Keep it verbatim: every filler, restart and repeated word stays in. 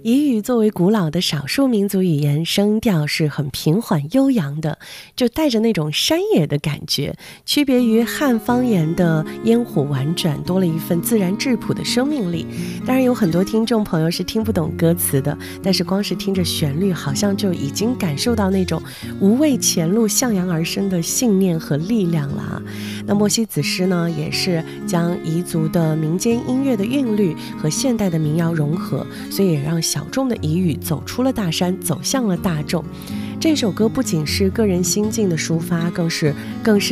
彝语作为古老的少数民族语言，声调是很平缓悠扬的，就带着那种山野的感觉，区别于汉方言的烟火婉转，多了一份自然质朴的生命力。当然有很多听众朋友是听不懂歌词的，但是光是听着旋律，好像就已经感受到那种无畏前路向阳而生的信念和力量了啊。那莫西子诗呢，也是将彝族的民间音乐的韵律和现代的民谣融合，所以也让小众的彝语走出了大山，走向了大众。这首歌不仅是个人心境的抒发，更是更是